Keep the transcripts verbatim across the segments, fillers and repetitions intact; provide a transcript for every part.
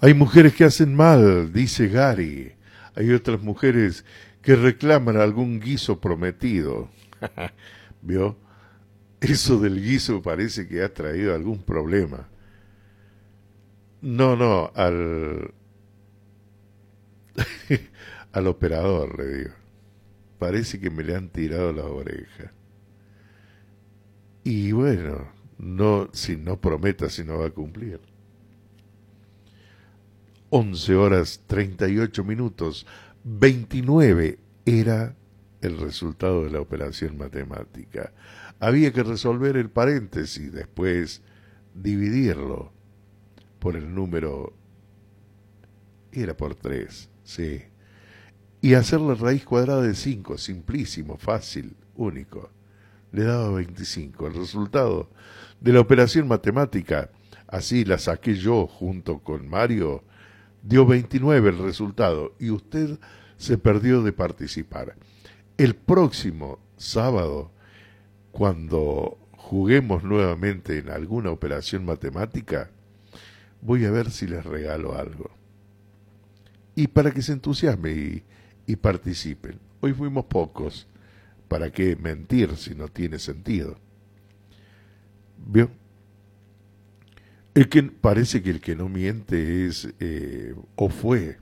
Hay mujeres que hacen mal, dice Gary. Hay otras mujeres que reclaman algún guiso prometido. ¿Vio? Eso del guiso parece que ha traído algún problema. No, no, al... al operador, le digo. Parece que me le han tirado la oreja. Y bueno, no, si no prometa, si no va a cumplir. once horas treinta y ocho minutos, veintinueve era el resultado de la operación matemática. Había que resolver el paréntesis, después dividirlo por el número, era por tres, sí, y hacer la raíz cuadrada de cinco, simplísimo, fácil, único, le daba veinticinco. El resultado de la operación matemática, así la saqué yo junto con Mario, dio veintinueve el resultado y usted se perdió de participar. El próximo sábado, cuando juguemos nuevamente en alguna operación matemática, voy a ver si les regalo algo. Y para que se entusiasme y, y participen. Hoy fuimos pocos. ¿Para qué mentir si no tiene sentido? ¿Vio? El que parece que el que no miente es eh, o fue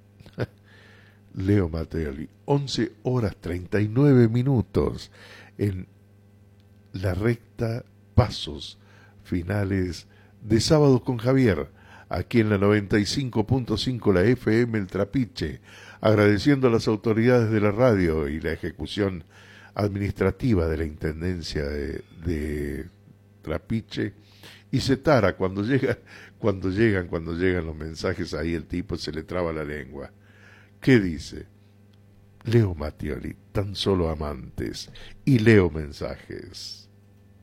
Leo Matteoli. once horas treinta y nueve minutos en la recta pasos finales de Sábados con Javier, aquí en la noventa y cinco punto cinco, la F M El Trapiche, agradeciendo a las autoridades de la radio y la ejecución administrativa de la Intendencia de, de Trapiche y Cetara. Cuando llega, cuando llegan, cuando llegan los mensajes, ahí el tipo se le traba la lengua. ¿Qué dice? Leo Matteoli, tan solo amantes, y leo mensajes.